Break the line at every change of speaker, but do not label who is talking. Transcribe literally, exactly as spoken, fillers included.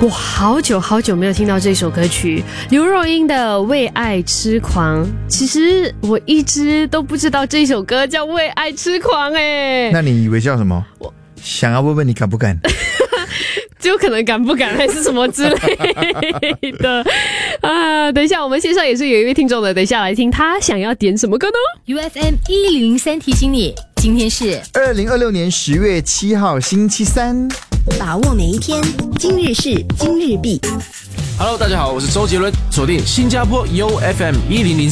我好久好久没有听到这首歌曲，刘若英的《为爱痴狂》。其实我一直都不知道这首歌叫《为爱痴狂》哎。
那你以为叫什么？我想要问问你敢不敢？
就可能敢不敢还是什么之类的啊！等一下，我们线上也是有一位听众的，等一下来听他想要点什么歌呢
？U F M 一零零三提醒你，今天是
二零二六年十月七号星期三，
把握每一天，今日事今日毕。
Hello， 大家好，我是周杰伦，锁定新加坡 U F M 一零零